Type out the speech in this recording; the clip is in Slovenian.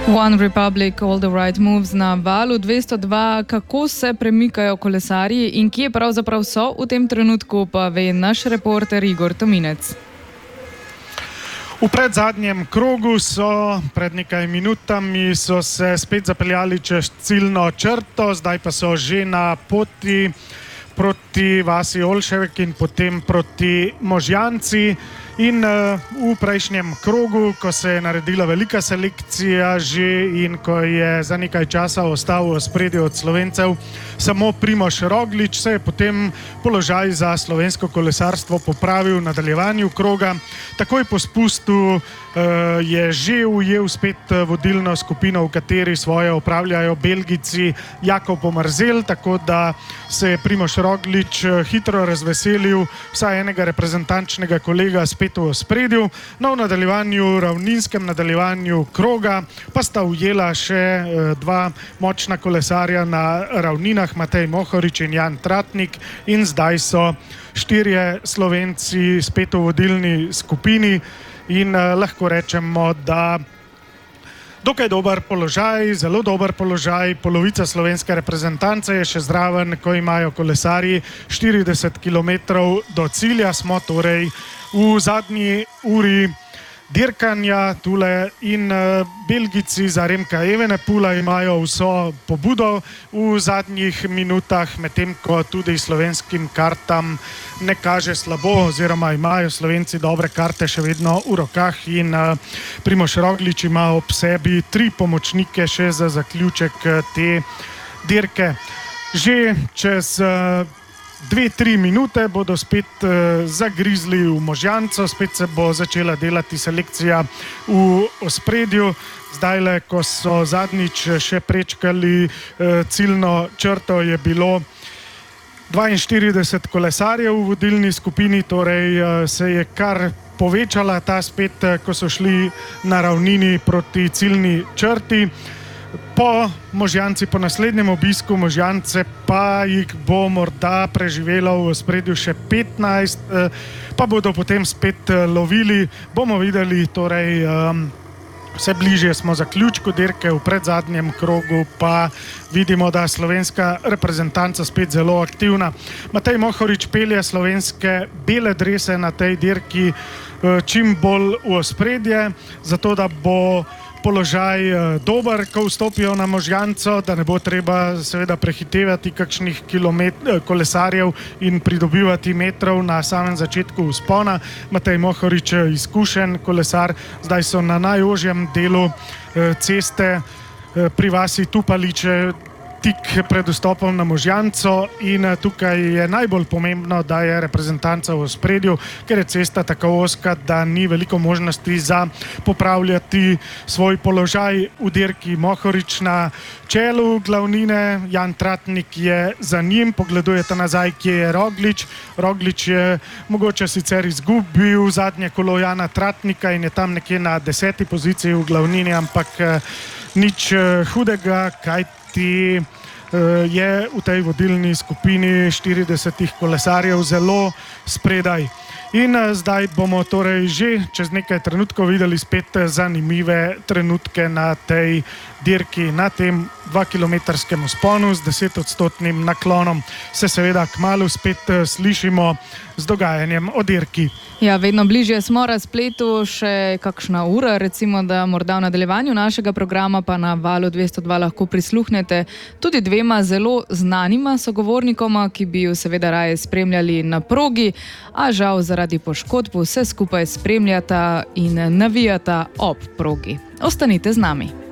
One Republic, All the Right Moves na valu 202. Kako se premikajo kolesarji in kje pravzaprav so v tem trenutku, pa ve naš reporter Igor Tominec. V predzadnjem krogu so pred nekaj minutami se spet zapeljali čez ciljno črto, zdaj pa so že na poti proti vasi Olševek in potem proti Možjanci. In v prejšnjem krogu, ko se je naredila velika selekcija že in ko je za nekaj časa ostal v ospredju od Slovencev samo Primož Roglič, se je potem položaj za slovensko kolesarstvo popravil v nadaljevanju kroga. Takoj po spustu je že ujel spet vodilno skupino, v kateri svoje opravljajo Belgijci Jakob Omerzel, tako da se je Primož Roglič hitro razveselil vsaj enega reprezentančnega kolega spet v ospredju. No, v nadaljevanju, ravninskem nadaljevanju kroga pa sta ujela še dva močna kolesarja na ravninah, Matej Mohorič in Jan Tratnik, in zdaj so štirje Slovenci spet v vodilni skupini in lahko rečemo, da dokaj dober položaj, zelo dober položaj. Polovica slovenske reprezentance je še zraven, ko imajo kolesarji 40 km do cilja. Smo torej v zadnji uri dirkanja tule in Belgijci za Remka Evenepoela imajo vso pobudo v zadnjih minutah, medtem ko tudi slovenskim kartam ne kaže slabo, oziroma imajo Slovenci dobre karte še vedno v rokah in Primož Roglič ima ob sebi 3 pomočnike še za zaključek te dirke. Že čez 2-3 minute bodo spet zagrizli v Možjanco, spet se bo začela delati selekcija v ospredju. Zdajle, ko so zadnjič še prečkali ciljno črto, je bilo 42 kolesarjev v vodilni skupini, torej se je kar povečala ta spet, ko so šli na ravnini proti ciljni črti. Po Možjanci, po naslednjem obisku Možjance pa jih bo morda preživelo v ospredju še 15, pa bodo potem spet lovili. Bomo videli, torej vse bližje smo zaključku dirke, v predzadnjem krogu pa vidimo, da je slovenska reprezentanca spet zelo aktivna. Matej Mohorič pelje slovenske bele drese na tej dirki čim bolj v ospredje, zato da bo položaj dober, ko vstopijo na Možjanco, da ne bo treba seveda prehitevati kakšnih kolesarjev in pridobivati metrov na samem začetku vzpona. Matej Mohorič, izkušen kolesar, zdaj so na najožjem delu ceste pri vasi Tupaliče, tik pred vstopom na Možjanco, in tukaj je najbolj pomembno, da je reprezentanca v ospredju, ker je cesta tako ozka, da ni veliko možnosti za popravljati svoj položaj v dirki. Mohorič na čelu glavnine, Jan Tratnik je za njim, pogledujete nazaj, kje je Roglič. Roglič je mogoče sicer izgubil zadnje kolo Jana Tratnika in je tam nekje na 10. poziciji v glavnini, ampak nič hudega, kajti je v tej vodilni skupini 40 kolesarjev zelo spredaj. In zdaj bomo torej že čez nekaj trenutkov videli spet zanimive trenutke na tej dirki, na tem 2-kilometrskem vzponu z 10-odstotnim naklonom. Se seveda kmalu spet slišimo z dogajanjem o dirki. Ja, vedno bližje smo razpletu, še kakšna ura, recimo, da morda v nadaljevanju našega programa pa na valu 202 lahko prisluhnete tudi dvema zelo znanima sogovornikoma, ki bi ju seveda raje spremljali na progi, a žal zaradi poškodb vse skupaj spremljata in navijata ob progi. Ostanite z nami.